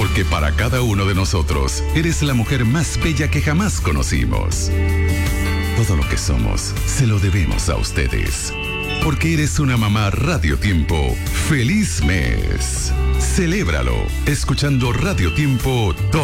Porque para cada uno de nosotros, eres la mujer más bella que jamás conocimos. Todo lo que somos, se lo debemos a ustedes. Porque eres una mamá Radio Tiempo. ¡Feliz mes! Celébralo, escuchando Radio Tiempo